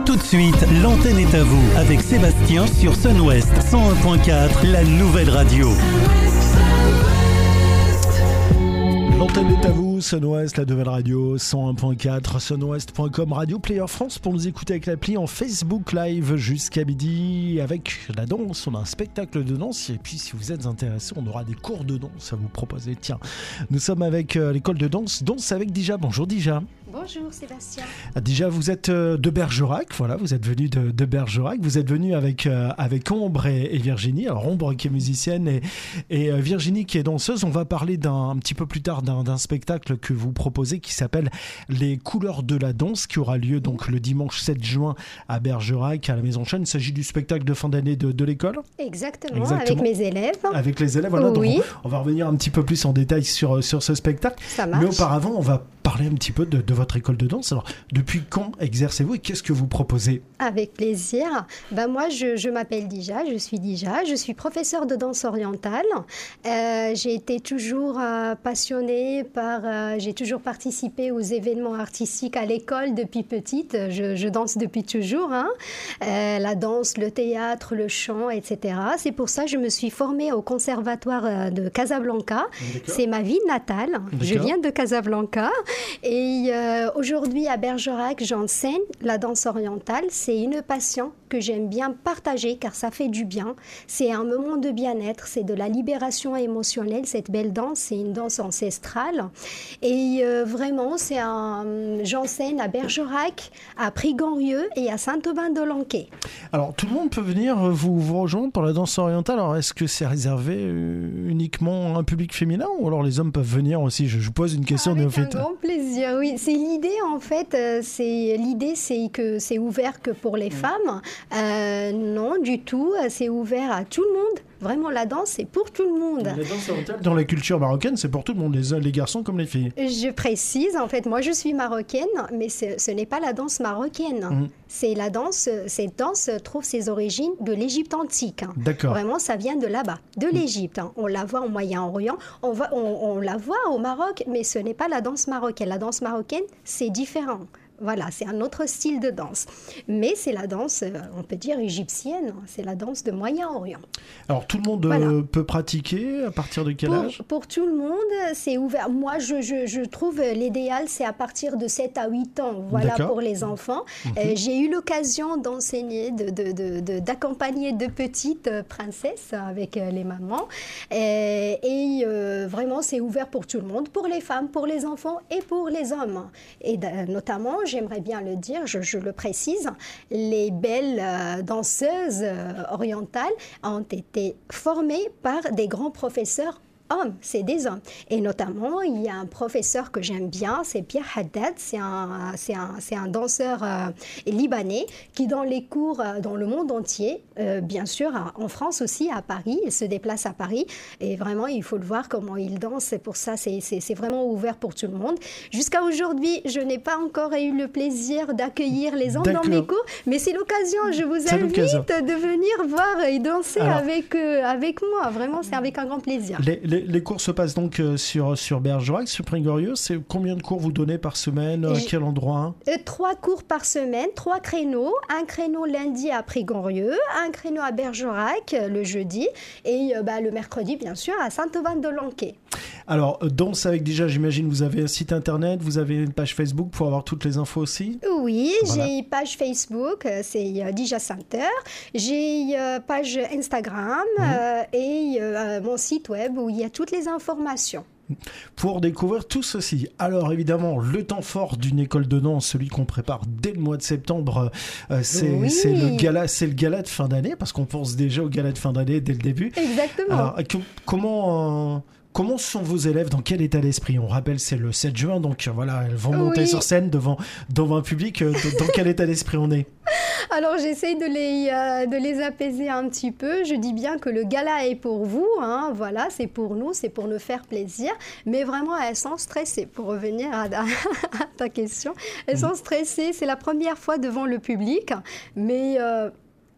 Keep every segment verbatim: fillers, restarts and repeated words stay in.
Tout de suite, l'antenne est à vous avec Sébastien sur Sun West cent un point quatre, la nouvelle radio. L'antenne est à vous, Sun West, la nouvelle radio, cent un point quatre, sunwest point com, Radio Player France pour nous écouter avec l'appli en Facebook Live jusqu'à midi avec la danse. On a un spectacle de danse et puis si vous êtes intéressé, on aura des cours de danse à vous proposer. Tiens, nous sommes avec euh, l'école de danse, Danse avec Dija. Bonjour Dija. Bonjour Sébastien. Déjà, vous êtes de Bergerac, voilà, vous êtes venu de, de Bergerac, vous êtes venu avec, euh, avec Ombre et, et Virginie. Alors Ombre qui est musicienne et, et euh, Virginie qui est danseuse. On va parler d'un, un petit peu plus tard d'un, d'un spectacle que vous proposez qui s'appelle Les couleurs de la danse, qui aura lieu donc le dimanche sept juin à Bergerac, à la Maison Chêne. Il s'agit du spectacle de fin d'année de, de l'école. Exactement, Exactement, avec mes élèves. Avec les élèves, voilà. Oui. Donc on, on va revenir un petit peu plus en détail sur, sur ce spectacle. Ça marche. Mais auparavant, on va parler un petit peu de, de votre école de danse. Alors, depuis quand exercez-vous et qu'est-ce que vous proposez ? Avec plaisir. Ben moi, je, je m'appelle Dija, je suis Dija, je suis professeure de danse orientale. Euh, j'ai été toujours euh, passionnée par... Euh, j'ai toujours participé aux événements artistiques à l'école depuis petite. Je, je danse depuis toujours. Hein. Euh, la danse, le théâtre, le chant, et cetera. C'est pour ça que je me suis formée au conservatoire de Casablanca. D'accord. C'est ma ville natale. D'accord. Je viens de Casablanca. Et euh, aujourd'hui à Bergerac, j'enseigne la danse orientale. C'est une passion que j'aime bien partager car ça fait du bien. C'est un moment de bien-être, c'est de la libération émotionnelle. Cette belle danse, c'est une danse ancestrale. Et euh, vraiment, c'est un, j'enseigne à Bergerac, à Prigonrieux et à Saint-Aubin-de-Lanquet. Alors, tout le monde peut venir vous, vous rejoindre pour la danse orientale. Alors, est-ce que c'est réservé euh, uniquement à un public féminin ou alors les hommes peuvent venir aussi ? Je, je vous pose une question néophyte. Avec un grand plaisir, oui. C'est l'idée, en fait, euh, c'est, l'idée, c'est que c'est ouvert que pour les mmh. femmes. Euh, non, du tout. C'est ouvert à tout le monde. Vraiment, la danse, c'est pour tout le monde. La danse orientale, dans la culture marocaine, c'est pour tout le monde, les, les garçons comme les filles. Je précise, en fait, moi, je suis marocaine, mais ce, ce n'est pas la danse marocaine. Mmh. C'est la danse, cette danse trouve ses origines de l'Égypte antique. Hein. D'accord. Vraiment, ça vient de là-bas, de l'Égypte. Hein. On la voit au Moyen-Orient, on, va, on, on la voit au Maroc, mais ce n'est pas la danse marocaine. La danse marocaine, c'est différent. Voilà, c'est un autre style de danse. Mais c'est la danse, on peut dire, égyptienne. C'est la danse de Moyen-Orient. Alors, tout le monde voilà. euh, peut pratiquer à partir de quel pour, âge ? Pour tout le monde, c'est ouvert. Moi, je, je, je trouve l'idéal, c'est à partir de sept à huit ans. Voilà, d'accord. Pour les enfants. Mmh. Euh, j'ai eu l'occasion d'enseigner, de, de, de, de, d'accompagner deux petites princesses avec euh, les mamans. Et, et euh, vraiment, c'est ouvert pour tout le monde, pour les femmes, pour les enfants et pour les hommes. Et euh, notamment, j'aimerais bien le dire, je, je le précise, les belles euh, danseuses euh, orientales ont été formées par des grands professeurs hommes, c'est des hommes. Et notamment, il y a un professeur que j'aime bien, c'est Pierre Haddad, c'est un, c'est un, c'est un danseur euh, libanais qui, dans les cours euh, dans le monde entier, euh, bien sûr, en France aussi, à Paris, il se déplace à Paris. Et vraiment, il faut le voir comment il danse. C'est pour ça, c'est, c'est, c'est vraiment ouvert pour tout le monde. Jusqu'à aujourd'hui, je n'ai pas encore eu le plaisir d'accueillir les hommes dans mes cours, mais c'est l'occasion. Je vous c'est invite l'occasion. de venir voir et danser Alors, avec, euh, avec moi. Vraiment, c'est avec un grand plaisir. Les, les... Les cours se passent donc euh, sur, sur Bergerac, sur Prigonrieux. C'est combien de cours vous donnez par semaine ? À quel endroit ? euh, Trois cours par semaine, trois créneaux. Un créneau lundi à Prigonrieux, un créneau à Bergerac le jeudi et euh, bah, le mercredi, bien sûr, à Saint-Aubin-de-Lanquet. Alors, Danse avec Dija, j'imagine, vous avez un site internet, vous avez une page Facebook pour avoir toutes les infos aussi ? Oui, voilà. J'ai une page Facebook, c'est euh, Dija Center. J'ai une euh, page Instagram mmh. euh, et euh, mon site web où il y a toutes les informations. Pour découvrir tout ceci. Alors évidemment, le temps fort d'une école de danse, celui qu'on prépare dès le mois de septembre, euh, c'est, oui. c'est, le gala, c'est le gala de fin d'année, parce qu'on pense déjà au gala de fin d'année dès le début. Exactement. Alors, comment... Euh, Comment sont vos élèves ? Dans quel état d'esprit ? On rappelle, c'est le sept juin, donc voilà, elles vont monter oui. sur scène devant, devant un public. Dans quel état d'esprit on est ? Alors, j'essaye de les, euh, de les apaiser un petit peu. Je dis bien que le gala est pour vous, hein, voilà, c'est pour nous, c'est pour nous faire plaisir. Mais vraiment, elles sont stressées. Pour revenir à, à ta question, elles sont stressées. C'est la première fois devant le public, mais... Euh,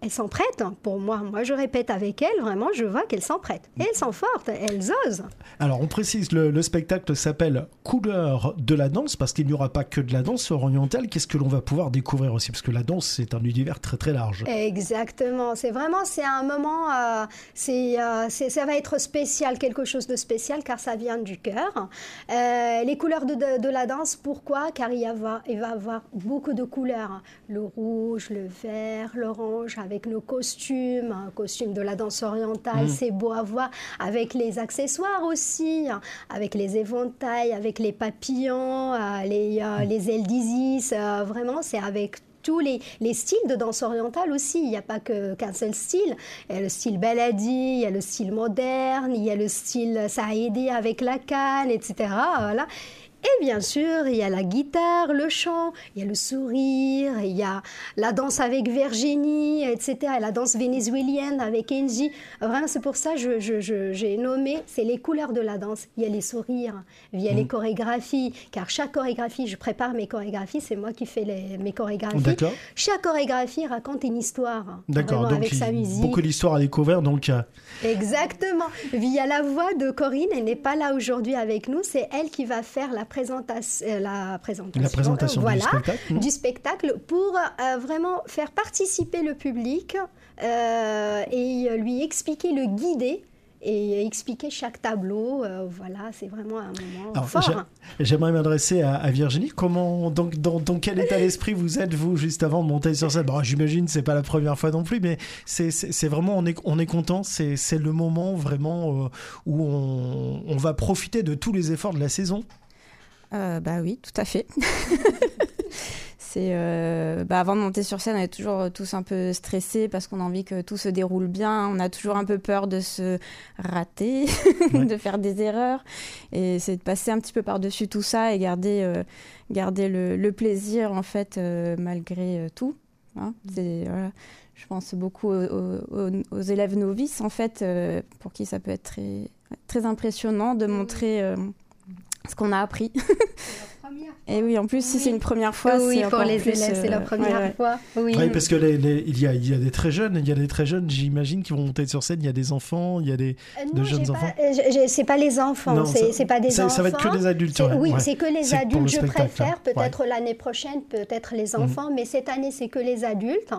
elles sont prêtes pour moi. Moi, je répète avec elles, vraiment, je vois qu'elles sont prêtes. Et elles sont fortes, elles osent. Alors, on précise, le, le spectacle s'appelle Couleurs de la danse, parce qu'il n'y aura pas que de la danse orientale. Qu'est-ce que l'on va pouvoir découvrir aussi? Parce que la danse, c'est un univers très, très large. Exactement. C'est vraiment, c'est un moment, euh, c'est, euh, c'est, ça va être spécial, quelque chose de spécial, car ça vient du cœur. Euh, les couleurs de, de, de la danse, pourquoi? Car il, y avoir, il va y avoir beaucoup de couleurs. Le rouge, le vert, l'orange, avec nos costumes, un costume de la danse orientale, mmh. c'est beau à voir, avec les accessoires aussi, avec les éventails, avec les papillons, euh, les, euh, mmh. les ailes d'Isis, euh, vraiment c'est avec tous les, les styles de danse orientale aussi. Il n'y a pas que, qu'un seul style. Il y a le style baladi, il y a le style moderne, il y a le style saïdi avec la canne, et cetera. Voilà. Et bien sûr, il y a la guitare, le chant, il y a le sourire, il y a la danse avec Virginie, et cetera. La danse vénézuélienne avec Engie. Vraiment, c'est pour ça que je, je, je, j'ai nommé, c'est les couleurs de la danse. Il y a les sourires, il y a mmh. les chorégraphies, car chaque chorégraphie, je prépare mes chorégraphies, c'est moi qui fais les, mes chorégraphies. D'accord. Chaque chorégraphie raconte une histoire. D'accord, donc avec sa musique. Beaucoup d'histoires à découvrir. Donc... Exactement. Il y a la voix de Corinne, elle n'est pas là aujourd'hui avec nous, c'est elle qui va faire la présentation, la présentation, la présentation euh, voilà, du spectacle, du spectacle pour euh, vraiment faire participer le public euh, et lui expliquer, le guider et expliquer chaque tableau. Euh, voilà, c'est vraiment un moment Alors, fort. J'ai, j'aimerais m'adresser à, à Virginie. Comment, donc, dans, dans quel état d'esprit vous êtes, vous, juste avant de monter sur scène? Bon, j'imagine que ce n'est pas la première fois non plus, mais c'est, c'est, c'est vraiment, on est, on est content. C'est, c'est le moment vraiment euh, où on, on va profiter de tous les efforts de la saison. Euh, bah oui, tout à fait. C'est, euh, bah avant de monter sur scène, on est toujours tous un peu stressés parce qu'on a envie que tout se déroule bien. On a toujours un peu peur de se rater, ouais. de faire des erreurs. Et c'est de passer un petit peu par-dessus tout ça et garder, euh, garder le, le plaisir, en fait, euh, malgré euh, tout. Hein. C'est, voilà. Je pense beaucoup aux, aux, aux élèves novices, en fait, euh, pour qui ça peut être très, très impressionnant de montrer... Euh, ce qu'on a appris. Et oui, en plus, oui. si c'est une première fois, oui, c'est pour encore les plus, élèves, c'est la première ouais, fois. Oui, oui parce que les, les, il y a, il y a des très jeunes, il y a des très jeunes, j'imagine, qui vont monter sur scène. Il y a des enfants, il y a des euh, de non, jeunes j'ai enfants. Pas, je, c'est pas les enfants, non, c'est, ça, c'est pas des ça, enfants. Ça va être que des adultes. C'est, ouais, oui, ouais. c'est que les c'est adultes. Je préfère ouais. peut-être l'année prochaine, peut-être les enfants, mmh. mais cette année c'est que les adultes.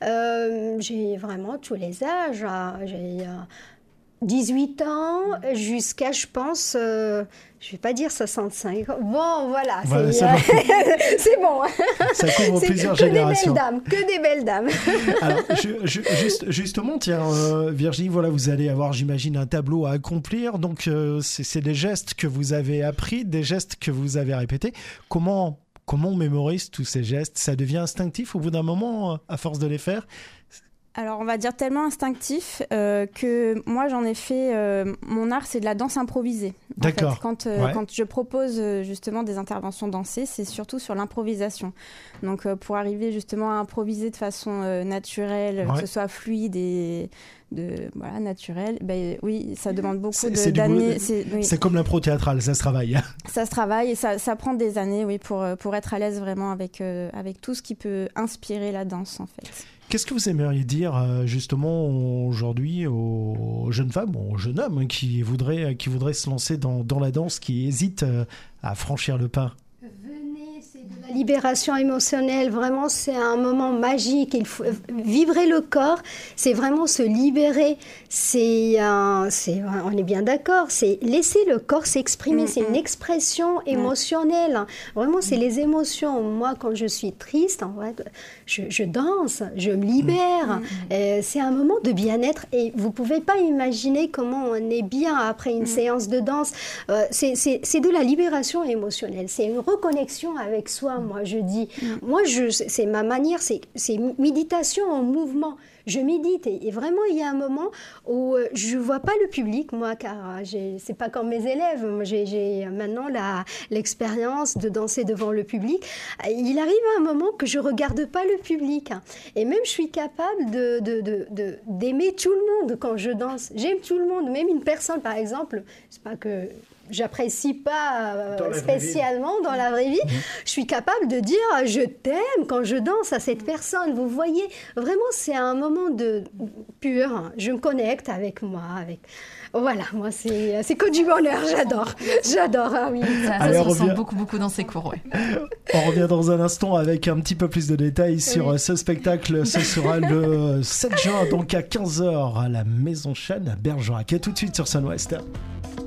Euh, j'ai vraiment tous les âges. J'ai euh, dix-huit ans jusqu'à, je pense, euh, je ne vais pas dire soixante-cinq. Bon, voilà, voilà c'est, c'est, euh, bon. c'est bon. Ça couvre c'est plusieurs que générations. Des belles dames, que des belles dames. Alors, je, je, juste, justement, tiens, euh, Virginie, voilà, vous allez avoir, j'imagine, un tableau à accomplir. Donc, euh, c'est, c'est des gestes que vous avez appris, des gestes que vous avez répétés. Comment, comment on mémorise tous ces gestes? Ça devient instinctif au bout d'un moment, à force de les faire? Alors, on va dire tellement instinctif euh, que moi, j'en ai fait... Euh, mon art, c'est de la danse improvisée. D'accord. En fait. Quand, euh, ouais. quand je propose euh, justement des interventions dansées, c'est surtout sur l'improvisation. Donc, euh, pour arriver justement à improviser de façon euh, naturelle, ouais. que ce soit fluide et de, voilà, naturel, ben, oui, ça demande beaucoup c'est, de, c'est d'années. Du... C'est, oui. c'est comme l'impro théâtrale, ça se travaille. Ça se travaille et ça, ça prend des années, oui, pour, pour être à l'aise vraiment avec, euh, avec tout ce qui peut inspirer la danse, en fait. Qu'est-ce que vous aimeriez dire justement aujourd'hui aux jeunes femmes, aux jeunes hommes qui voudraient, qui voudraient se lancer dans, dans la danse, qui hésitent à franchir le pas? Venez, c'est de la libération émotionnelle, vraiment c'est un moment magique. Il faut vibrer le corps, c'est vraiment se libérer. C'est, euh, c'est, on est bien d'accord, c'est laisser le corps s'exprimer, mmh, c'est une expression émotionnelle. Vraiment, c'est les émotions. Moi, quand je suis triste, en vrai, je, je danse, je me libère. Mmh. Euh, c'est un moment de bien-être et vous ne pouvez pas imaginer comment on est bien après une mmh. séance de danse. Euh, c'est, c'est, c'est de la libération émotionnelle, c'est une reconnexion avec soi, moi je dis. Mmh. Moi, je, c'est ma manière, c'est, c'est méditation en mouvement. Je médite et, et vraiment il y a un moment où euh, je ne vois pas le public, moi, car ce n'est pas comme mes élèves. Moi, j'ai, j'ai maintenant la, l'expérience de danser devant le public. Il arrive un moment que je ne regarde pas le public. Et même je suis capable de, de, de, de, d'aimer tout le monde quand je danse. J'aime tout le monde, même une personne, par exemple, c'est pas que... j'apprécie pas euh, dans spécialement dans la vraie vie, mmh. je suis capable de dire je t'aime quand je danse à cette personne. Vous voyez, vraiment, c'est un moment de pur. Je me connecte avec moi, avec. Voilà, moi, c'est, c'est que du bonheur, j'adore. J'adore, ah oui. Ça, ça Allez, se ressent revient... beaucoup, beaucoup dans ces cours, ouais. On revient dans un instant avec un petit peu plus de détails sur oui. ce spectacle. Ce sera le sept juin, donc à quinze heures, à la Maison Chêne à Bergerac. Et tout de suite sur Sun West.